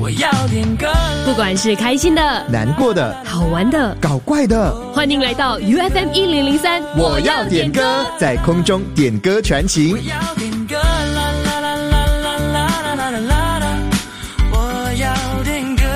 我要点歌， 不管是开心的、 难过的、 好玩的、 搞怪的， 欢迎来到 UFM 1003， 我要点歌，在空中点歌传情。 我要点歌，啦啦啦啦啦啦啦啦啦啦，我要点歌，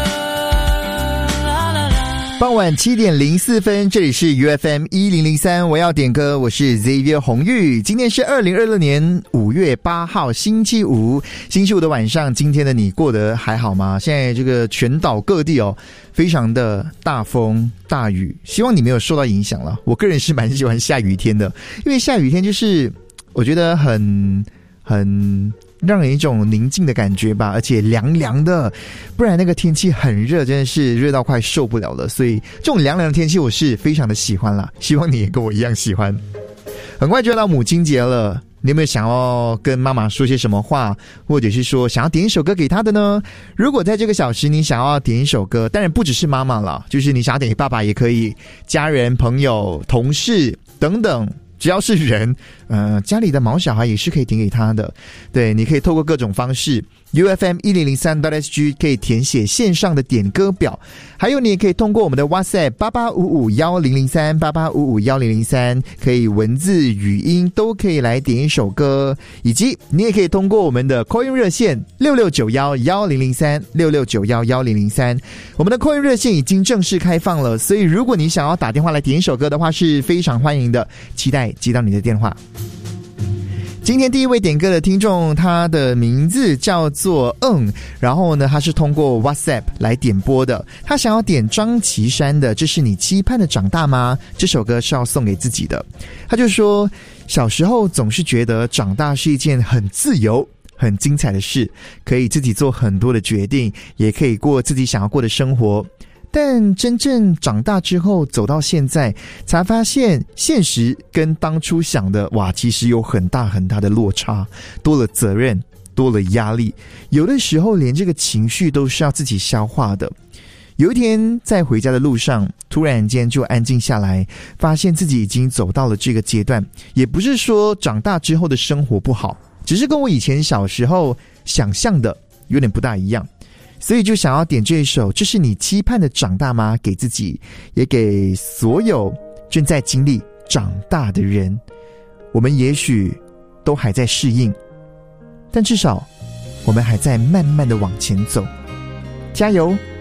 啦啦啦。 傍晚7点04分，这里是 UFM 1003，我要点歌，我是 Xavier 洪玉。今天是2026年5月8号星期五，星期五的晚上，今天的你过得还好吗？现在这个全岛各地非常的大风大雨，希望你没有受到影响了。我个人是蛮喜欢下雨天的，因为下雨天就是我觉得很让人一种宁静的感觉吧，而且凉凉的，不然那个天气很热，真的是热到快受不了了。所以这种凉凉的天气我是非常的喜欢啦，希望你也跟我一样喜欢。很快就要到母亲节了，你有没有想要跟妈妈说些什么话，或者是说想要点一首歌给她的呢？如果在这个小时你想要点一首歌，当然不只是妈妈了，就是你想要点给爸爸也可以，家人、朋友、同事等等，只要是人，家里的毛小孩也是可以点给他的。对，你可以透过各种方式 UFM1003.SG 可以填写线上的点歌表，还有你也可以通过我们的 WhatsApp 88551003 88551003，可以文字、语音都可以来点一首歌，以及你也可以通过我们的 call in 热线66911003 66911003，我们的 call in 热线已经正式开放了，所以如果你想要打电话来点一首歌的话是非常欢迎的，期待接到你的电话。今天第一位点歌的听众，他的名字叫做然后呢他是通过 WhatsApp 来点播的，他想要点张岐山的《这是你期盼的长大吗》，这首歌是要送给自己的。他就说，小时候总是觉得长大是一件很自由很精彩的事，可以自己做很多的决定，也可以过自己想要过的生活，但真正长大之后走到现在，才发现现实跟当初想的其实有很大很大的落差，多了责任，多了压力，有的时候连这个情绪都是要自己消化的。有一天在回家的路上，突然间就安静下来，发现自己已经走到了这个阶段，也不是说长大之后的生活不好，只是跟我以前小时候想象的有点不大一样，所以就想要点这一首《这是你期盼的长大吗》给自己，也给所有正在经历长大的人。我们也许都还在适应，但至少我们还在慢慢的往前走，加油！